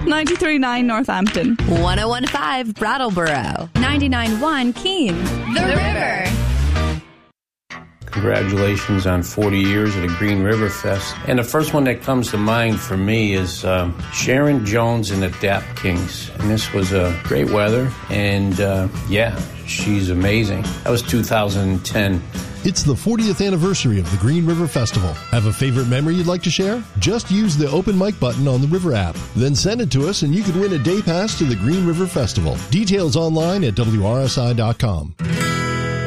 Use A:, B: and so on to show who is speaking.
A: 93.9 Northampton.
B: 101.5 Brattleboro. 99.1 Keene. The River.
C: Congratulations on 40 years at the Green River Fest. And the first one that comes to mind for me is Sharon Jones and the Dap Kings. And this was great weather. And she's amazing. That was 2010.
D: It's the 40th anniversary of the Green River Festival. Have a favorite memory you'd like to share? Just use the open mic button on the River app. Then send it to us and you could win a day pass to the Green River Festival. Details online at WRSI.com.